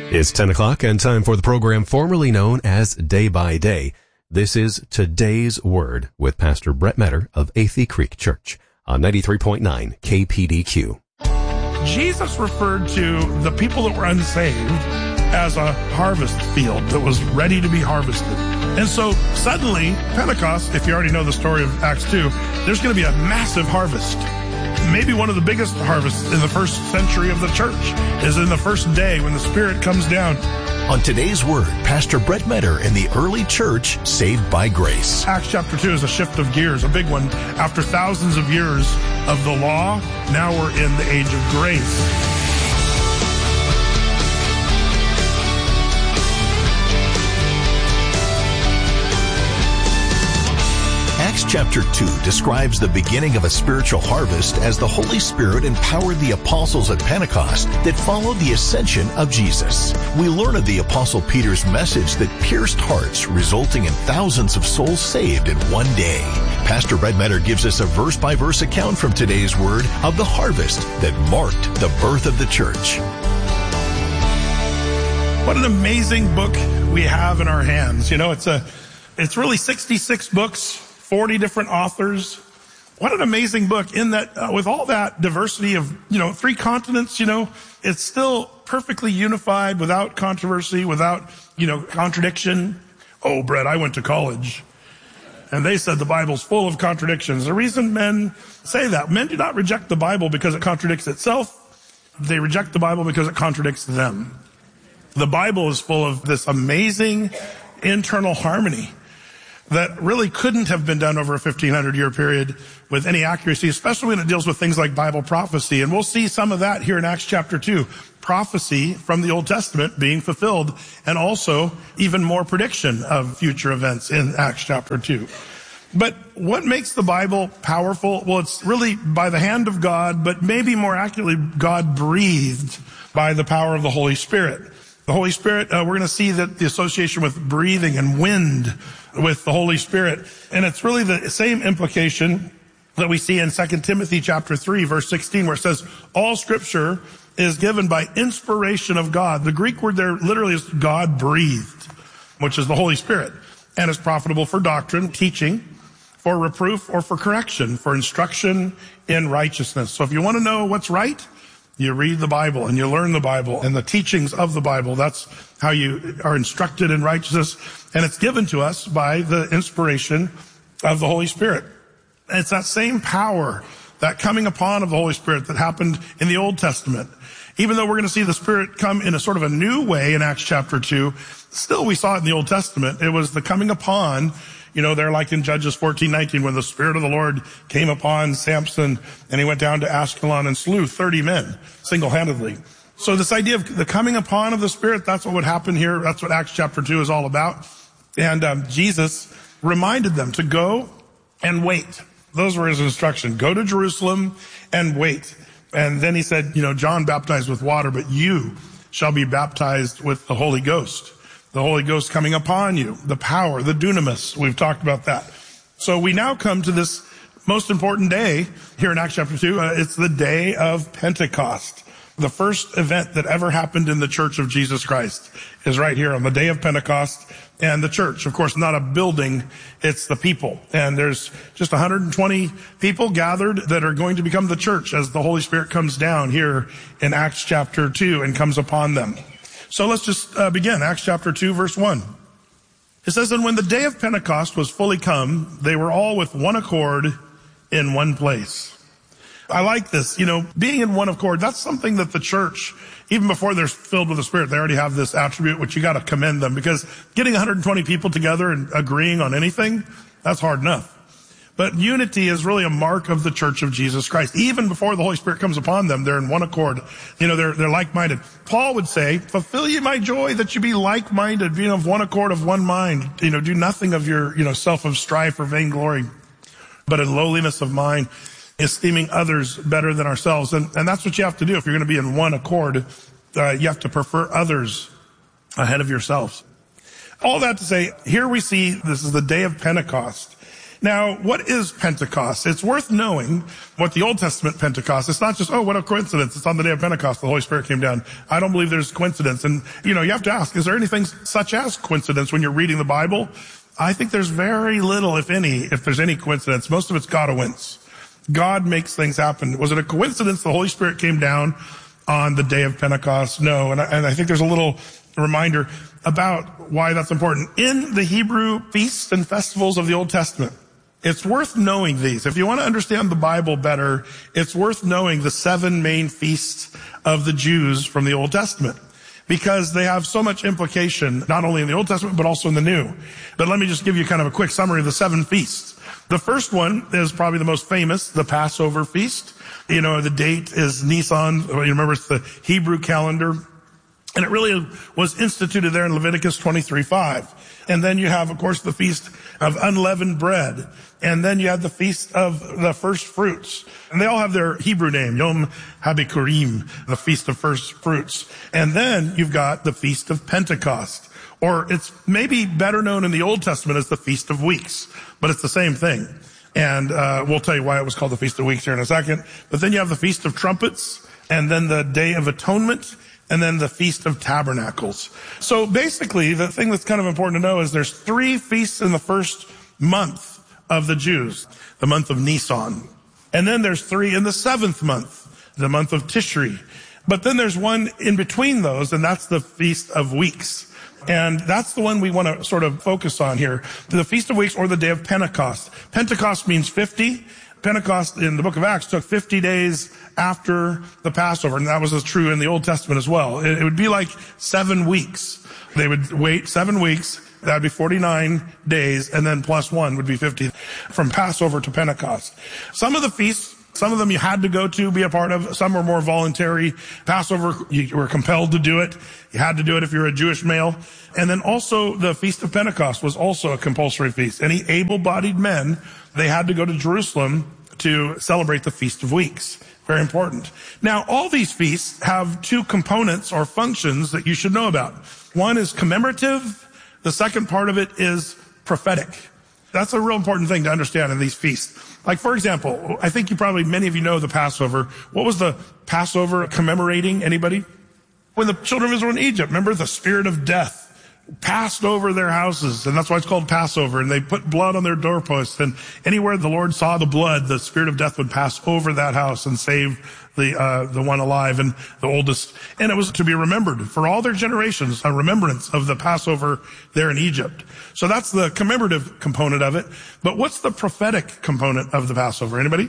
It's 10 o'clock and time for the program formerly known as Day by Day. This is Today's Word with Pastor Brett Metter of Athey Creek Church on 93.9 KPDQ. Jesus referred to the people that were unsaved as a harvest field that was ready to be harvested. And so suddenly, Pentecost, if you already know the story of Acts 2, there's going to be a massive harvest. Maybe one of the biggest harvests in the first century of the church is in the first day when the Spirit comes down. On Today's Word, Pastor Brett Metter in the early church saved by grace. Acts chapter 2 is a shift of gears, a big one. After thousands of years of the law, now we're in the age of grace. Acts chapter 2 describes the beginning of a spiritual harvest as the Holy Spirit empowered the apostles at Pentecost that followed the ascension of Jesus. We learn of the Apostle Peter's message that pierced hearts, resulting in thousands of souls saved in one day. Pastor Brett Metter gives us a verse-by-verse account from Today's Word of the harvest that marked the birth of the church. What an amazing book we have in our hands. You know, it's really 66 books. 40 different authors. What an amazing book in that with all that diversity of, 3 continents, it's still perfectly unified without controversy, without, contradiction. Oh, Brett, I went to college and they said the Bible's full of contradictions. The reason men say that, men do not reject the Bible because it contradicts itself. They reject the Bible because it contradicts them. The Bible is full of this amazing internal harmony that really couldn't have been done over a 1,500-year period with any accuracy, especially when it deals with things like Bible prophecy. And we'll see some of that here in Acts chapter 2. Prophecy from the Old Testament being fulfilled, and also even more prediction of future events in Acts chapter 2. But what makes the Bible powerful? Well, it's really by the hand of God, but maybe more accurately, God breathed by the power of the Holy Spirit. The Holy Spirit, we're going to see that the association with breathing and wind with the Holy Spirit. And it's really the same implication that we see in 2 Timothy chapter 3, verse 16, where it says, all scripture is given by inspiration of God. The Greek word there literally is God breathed, which is the Holy Spirit, and is profitable for doctrine, teaching, for reproof, or for correction, for instruction in righteousness. So if you want to know what's right, you read the Bible and you learn the Bible and the teachings of the Bible. That's how you are instructed in righteousness. And it's given to us by the inspiration of the Holy Spirit. And it's that same power, that coming upon of the Holy Spirit that happened in the Old Testament. Even though we're going to see the Spirit come in a sort of a new way in Acts chapter 2, still we saw it in the Old Testament. It was the coming upon, they're like in Judges 14:19, when the Spirit of the Lord came upon Samson and he went down to Ashkelon and slew 30 men single-handedly. So this idea of the coming upon of the Spirit, that's what would happen here. That's what Acts chapter 2 is all about. And Jesus reminded them to go and wait. Those were his instructions. Go to Jerusalem and wait. And then he said, John baptized with water, but you shall be baptized with the Holy Ghost. The Holy Ghost coming upon you, the power, the dunamis. We've talked about that. So we now come to this most important day here in Acts chapter 2. It's the day of Pentecost. The first event that ever happened in the Church of Jesus Christ is right here on the day of Pentecost. And the church, of course, not a building, it's the people. And there's just 120 people gathered that are going to become the church as the Holy Spirit comes down here in Acts chapter 2 and comes upon them. So let's just begin. Acts chapter 2, verse 1. It says, and when the day of Pentecost was fully come, they were all with one accord in one place. I like this, being in one accord. That's something that the church, even before they're filled with the Spirit, they already have this attribute, which you got to commend them, because getting 120 people together and agreeing on anything, that's hard enough. But unity is really a mark of the Church of Jesus Christ. Even before the Holy Spirit comes upon them, they're in one accord. They're like-minded. Paul would say, fulfill ye my joy that you be like-minded, being of one accord, of one mind. Do nothing of your, self of strife or vainglory, but in lowliness of mind, esteeming others better than ourselves. And that's what you have to do if you're going to be in one accord. You have to prefer others ahead of yourselves. All that to say, here we see this is the day of Pentecost. Now, what is Pentecost? It's worth knowing what the Old Testament Pentecost, it's not just, oh, what a coincidence. It's on the day of Pentecost. The Holy Spirit came down. I don't believe there's coincidence. And, you have to ask, is there anything such as coincidence when you're reading the Bible? I think there's very little, if any, if there's any coincidence. Most of it's God-a-wince. God makes things happen. Was it a coincidence the Holy Spirit came down on the day of Pentecost? No. And I think there's a little reminder about why that's important. In the Hebrew feasts and festivals of the Old Testament, it's worth knowing these. If you want to understand the Bible better, it's worth knowing the 7 main feasts of the Jews from the Old Testament, because they have so much implication, not only in the Old Testament, but also in the New. But let me just give you kind of a quick summary of the 7 feasts. The first one is probably the most famous, the Passover feast. The date is Nisan. You remember, it's the Hebrew calendar. And it really was instituted there in Leviticus 23:5. And then you have, of course, the Feast of Unleavened Bread. And then you have the Feast of the First Fruits. And they all have their Hebrew name, Yom HaBikurim, the Feast of First Fruits. And then you've got the Feast of Pentecost. Or it's maybe better known in the Old Testament as the Feast of Weeks. But it's the same thing. And we'll tell you why it was called the Feast of Weeks here in a second. But then you have the Feast of Trumpets, and then the Day of Atonement, and then the Feast of Tabernacles. So basically, the thing that's kind of important to know is there's 3 feasts in the first month of the Jews, the month of Nisan. And then there's 3 in the 7th month, the month of Tishri. But then there's one in between those, and that's the Feast of Weeks. And that's the one we want to sort of focus on here. The Feast of Weeks, or the Day of Pentecost. Pentecost means 50. Pentecost in the book of Acts took 50 days after the Passover, and that was true in the Old Testament as well. It would be like 7 weeks. They would wait 7 weeks. That would be 49 days, and then plus 1 would be 50 from Passover to Pentecost. Some of the feasts, some of them you had to go to, be a part of. Some were more voluntary. Passover, you were compelled to do it. You had to do it if you're a Jewish male. And then also the Feast of Pentecost was also a compulsory feast. Any able-bodied men, they had to go to Jerusalem to celebrate the Feast of Weeks. Very important. Now, all these feasts have 2 components or functions that you should know about. One is commemorative. The second part of it is prophetic. That's a real important thing to understand in these feasts. Like, for example, I think many of you know the Passover. What was the Passover commemorating? Anybody? When the children of Israel in Egypt, remember, the spirit of death passed over their houses, and that's why it's called Passover. And they put blood on their doorposts, and anywhere the Lord saw the blood, the spirit of death would pass over that house and save the one alive and the oldest. And it was to be remembered for all their generations, a remembrance of the Passover there in Egypt. So that's the commemorative component of it. But what's the prophetic component of the Passover? Anybody?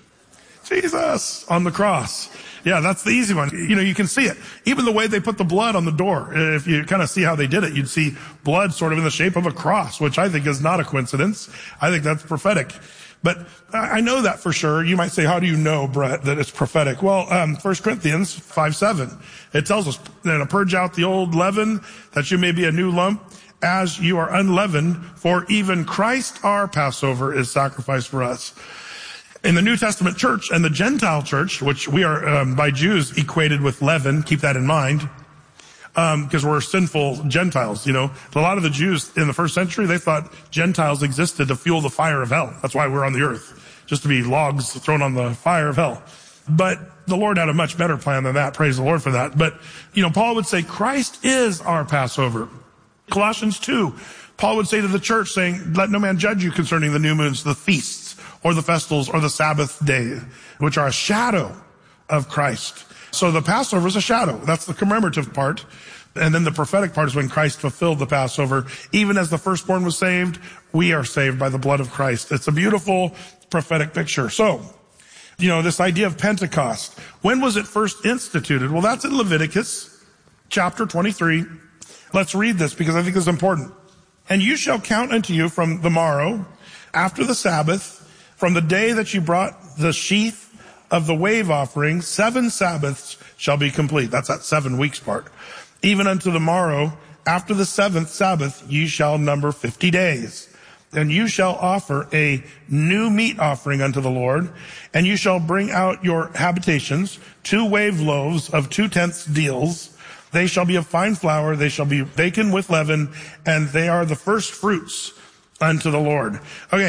Jesus on the cross. Yeah, that's the easy one. You can see it. Even the way they put the blood on the door. If you kind of see how they did it, you'd see blood sort of in the shape of a cross, which I think is not a coincidence. I think that's prophetic. But I know that for sure. You might say, how do you know, Brett, that it's prophetic? Well, 1 Corinthians 5:7, it tells us, purge out the old leaven, that you may be a new lump, as you are unleavened, for even Christ our Passover is sacrificed for us. In the New Testament church and the Gentile church, which we are by Jews equated with leaven, keep that in mind, because we're sinful Gentiles. A lot of the Jews in the first century, they thought Gentiles existed to fuel the fire of hell. That's why we're on the earth, just to be logs thrown on the fire of hell. But the Lord had a much better plan than that. Praise the Lord for that. But, Paul would say Christ is our Passover. Colossians 2, Paul would say to the church, saying, let no man judge you concerning the new moons, the feasts, or the festivals, or the Sabbath day, which are a shadow of Christ. So the Passover is a shadow. That's the commemorative part. And then the prophetic part is when Christ fulfilled the Passover. Even as the firstborn was saved, we are saved by the blood of Christ. It's a beautiful prophetic picture. So, this idea of Pentecost, when was it first instituted? Well, that's in Leviticus chapter 23. Let's read this because I think it's important. And you shall count unto you from the morrow, after the Sabbath, from the day that you brought the sheaf of the wave offering, 7 Sabbaths shall be complete. That's that 7 weeks part. Even unto the morrow, after the 7th Sabbath, ye shall number 50 days. And you shall offer a new meat offering unto the Lord, and you shall bring out your habitations 2 wave loaves of 2/10 deals. They shall be of fine flour, they shall be baken with leaven, and they are the first fruits unto the Lord. Okay,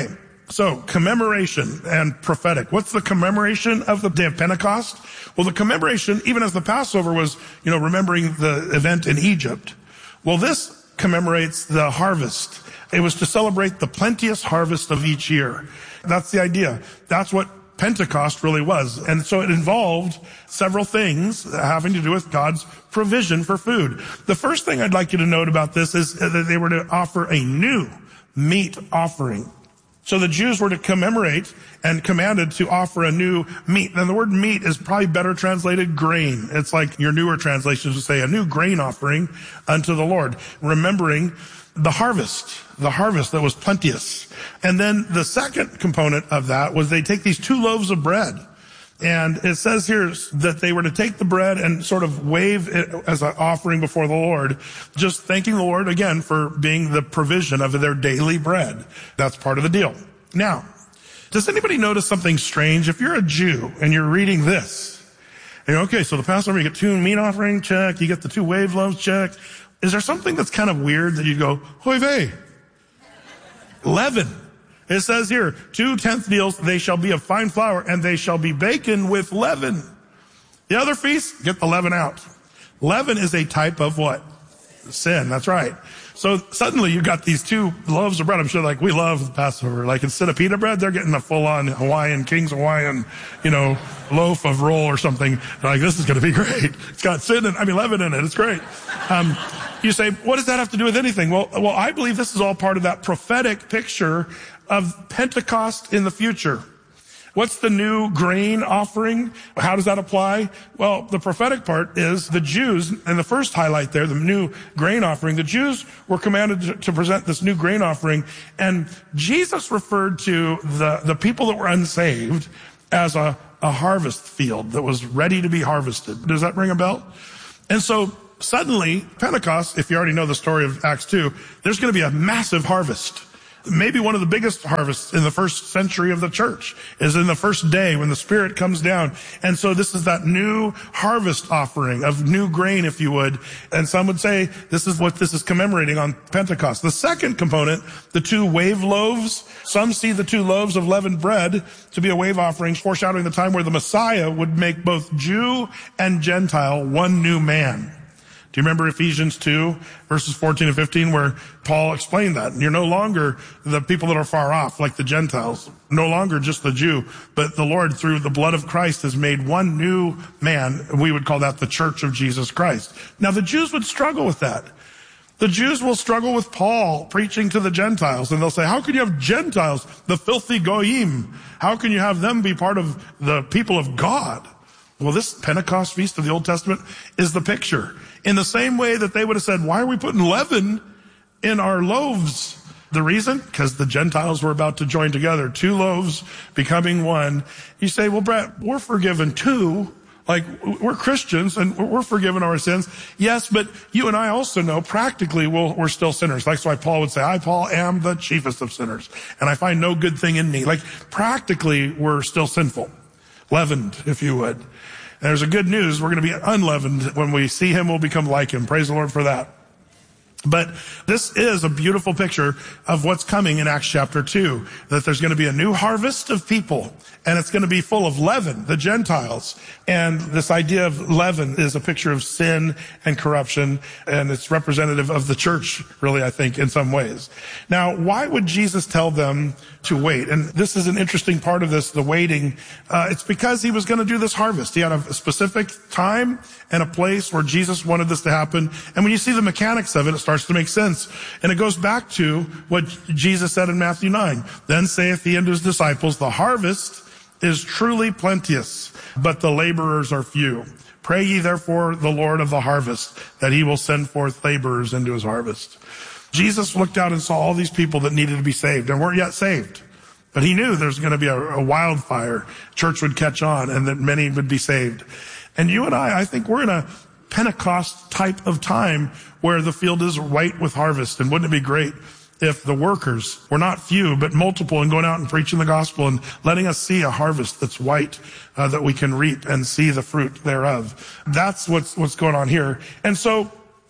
So commemoration and prophetic. What's the commemoration of the day of Pentecost? Well, the commemoration, even as the Passover was, remembering the event in Egypt. Well, this commemorates the harvest. It was to celebrate the plenteous harvest of each year. That's the idea. That's what Pentecost really was. And so it involved several things having to do with God's provision for food. The first thing I'd like you to note about this is that they were to offer a new meat offering. So the Jews were to commemorate and commanded to offer a new meat. And the word meat is probably better translated grain. It's like your newer translations would say a new grain offering unto the Lord, remembering the harvest that was plenteous. And then the second component of that was they take these 2 loaves of bread. And it says here that they were to take the bread and sort of wave it as an offering before the Lord, just thanking the Lord again for being the provision of their daily bread. That's part of the deal. Now, does anybody notice something strange? If you're a Jew and you're reading this, okay, so the Passover, you get 2 meat offering, check. You get the 2 wave loaves, check. Is there something that's kind of weird that you go, hoy vey? Leaven. It says here, 2 tenth meals, they shall be of fine flour, and they shall be baken with leaven. The other feast, get the leaven out. Leaven is a type of what? Sin, that's right. So suddenly you got these 2 loaves of bread. I'm sure we love the Passover. Instead of pita bread, they're getting a full-on King's Hawaiian, loaf of roll or something. They're this is going to be great. It's got leaven in it. It's great. You say, what does that have to do with anything? Well, I believe this is all part of that prophetic picture of Pentecost in the future. What's the new grain offering? How does that apply? Well, the prophetic part is the Jews, and the first highlight there, the new grain offering, the Jews were commanded to present this new grain offering, and Jesus referred to the people that were unsaved as a harvest field that was ready to be harvested. Does that ring a bell? And so suddenly, Pentecost, if you already know the story of Acts 2, there's going to be a massive harvest. Maybe one of the biggest harvests in the first century of the church is in the first day when the Spirit comes down. And so this is that new harvest offering of new grain, if you would. And some would say this is what this is commemorating on Pentecost. The second component, the 2 wave loaves. Some see the 2 loaves of leavened bread to be a wave offering, foreshadowing the time where the Messiah would make both Jew and Gentile one new man. Do you remember Ephesians 2, verses 14 and 15, where Paul explained that? You're no longer the people that are far off, like the Gentiles, no longer just the Jew, but the Lord, through the blood of Christ, has made one new man. We would call that the church of Jesus Christ. Now, the Jews would struggle with that. The Jews will struggle with Paul preaching to the Gentiles, and they'll say, how can you have Gentiles, the filthy goyim? How can you have them be part of the people of God? Well, this Pentecost feast of the Old Testament is the picture. In the same way that they would have said, why are we putting leaven in our loaves? The reason? Because the Gentiles were about to join together. 2 loaves becoming one. You say, well, Brett, we're forgiven too. We're Christians and we're forgiven our sins. Yes, but you and I also know practically we're still sinners. That's why Paul would say, I, Paul, am the chiefest of sinners. And I find no good thing in me. Practically we're still sinful. Leavened, if you would. And there's a good news. We're going to be unleavened. When we see him, we'll become like him. Praise the Lord for that. But this is a beautiful picture of what's coming in Acts chapter 2, that there's going to be a new harvest of people, and it's going to be full of leaven, the Gentiles. And this idea of leaven is a picture of sin and corruption, and it's representative of the church, really, I think, in some ways. Now, why would Jesus tell them to wait? And this is an interesting part of this, the waiting. It's because he was going to do this harvest. He had a specific time and a place where Jesus wanted this to happen. And when you see the mechanics of it, it starts to make sense. And it goes back to what Jesus said in Matthew 9. Then saith he unto his disciples, the harvest is truly plenteous, but the laborers are few. Pray ye therefore the Lord of the harvest, that he will send forth laborers into his harvest. Jesus looked out and saw all these people that needed to be saved and weren't yet saved. But he knew there's going to be a wildfire. Church would catch on and that many would be saved. And you and I think we're in a Pentecost type of time where the field is white with harvest. And wouldn't it be great if the workers were not few, but multiple, and going out and preaching the gospel and letting us see a harvest that's white, that we can reap and see the fruit thereof. That's what's going on here. And so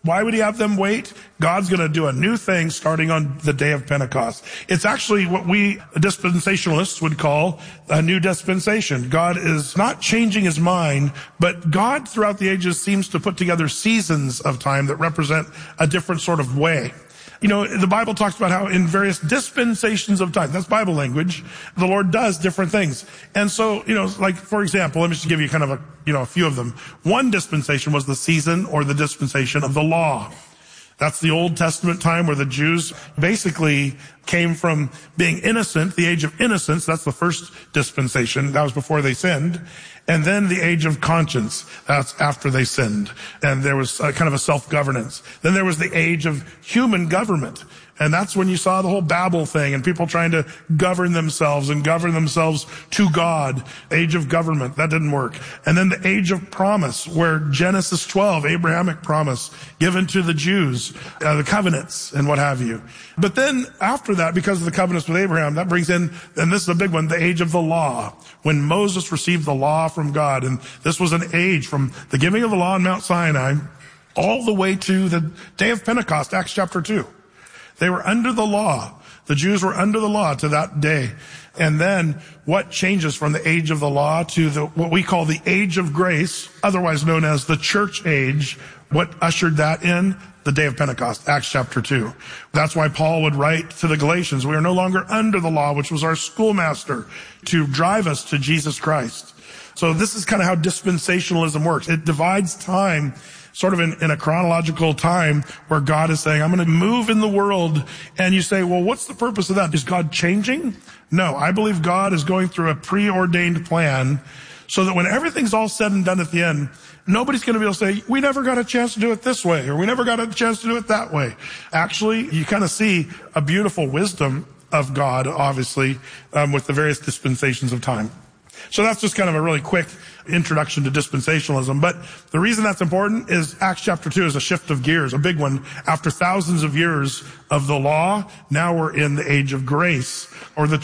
Why would he have them wait? God's going to do a new thing starting on the day of Pentecost. It's actually what we dispensationalists would call a new dispensation. God is not changing his mind, but God throughout the ages seems to put together seasons of time that represent a different sort of way. You know, the Bible talks about how in various dispensations of time, that's Bible language, the Lord does different things. And so, you know, like, for example, let me just give you kind of a few of them. One dispensation was the season or the dispensation of the law. That's the Old Testament time where the Jews basically came from being innocent, the age of innocence. That's the first dispensation. That was before they sinned. And then the age of conscience. That's after they sinned. And there was kind of a self-governance. Then there was the age of human government. And that's when you saw the whole Babel thing and people trying to govern themselves to God. Age of government. That didn't work. And then the age of promise, where Genesis 12, Abrahamic promise given to the Jews, the covenants and what have you. But then after that, because of the covenants with Abraham, that brings in, and this is a big one, the age of the law. When Moses received the law from God. And this was an age from the giving of the law on Mount Sinai all the way to the day of Pentecost, Acts chapter 2. They were under the law. The Jews were under the law to that day. And then what changes from the age of the law to what we call the age of grace, otherwise known as the church age? What ushered that in? The day of Pentecost, Acts chapter 2. That's why Paul would write to the Galatians, we are no longer under the law, which was our schoolmaster, to drive us to Jesus Christ. So this is kind of how dispensationalism works. It divides time sort of in a chronological time where God is saying, I'm going to move in the world. And you say, well, what's the purpose of that? Is God changing? No, I believe God is going through a preordained plan so that when everything's all said and done at the end, nobody's going to be able to say, we never got a chance to do it this way, or we never got a chance to do it that way. Actually, you kind of see a beautiful wisdom of God, obviously, with the various dispensations of time. So that's just kind of a really quick introduction to dispensationalism. But the reason that's important is Acts chapter 2 is a shift of gears, a big one. After thousands of years of the law, now we're in the age of grace, or the